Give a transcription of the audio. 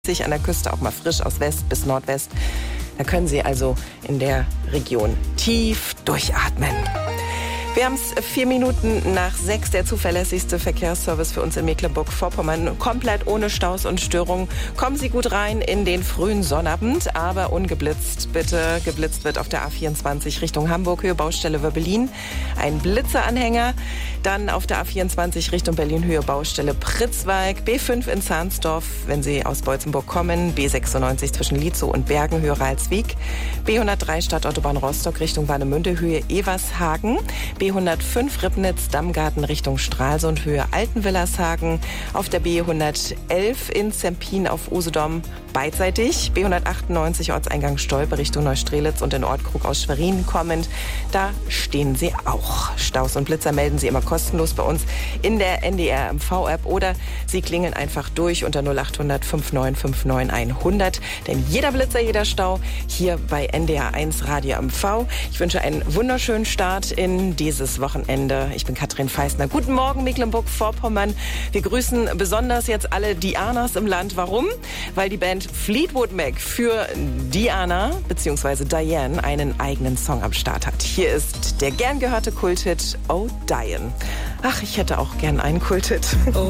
An der Küste auch mal frisch aus West bis Nordwest. Da können Sie also in der Region tief durchatmen. Wir haben es 4 Minuten nach 6, der zuverlässigste Verkehrsservice für uns in Mecklenburg-Vorpommern. Komplett ohne Staus und Störungen. Kommen Sie gut rein in den frühen Sonnabend, aber ungeblitzt. Bitte, geblitzt wird auf der A24 Richtung Hamburg, Höhe Baustelle Wöbbelin. Ein Blitzeranhänger. Dann auf der A24 Richtung Berlin, Höhe Baustelle Pritzwalk. B5 in Zahnsdorf, wenn Sie aus Beutzenburg kommen. B96 zwischen Lietzow und Bergen, Höhe Ralswiek. B103 Stadtautobahn Rostock Richtung Warnemünde, Höhe Evershagen. B105 Ribnitz-Dammgarten Richtung Stralsund, Höhe Altenwillershagen. Auf der B111 in Zempin auf Usedom beidseitig. B198 Ortseingang Stolpe Richtung Neustrelitz und in Ortkrug aus Schwerin kommend. Da stehen Sie auch. Staus und Blitzer melden Sie immer kostenlos bei uns in der NDR MV-App oder Sie klingeln einfach durch unter 0800 5959 100. Denn jeder Blitzer, jeder Stau hier bei NDR 1 Radio MV. Ich wünsche einen wunderschönen Start in dieses Wochenende. Ich bin Katrin Feisner. Guten Morgen, Mecklenburg-Vorpommern. Wir grüßen besonders jetzt alle Dianas im Land. Warum? Weil die Band Fleetwood Mac für Diana bzw. Diane einen eigenen Song am Start hat. Hier ist der gern gehörte Kulthit Oh Diane. Ach, ich hätte auch gern einen Kulthit. Oh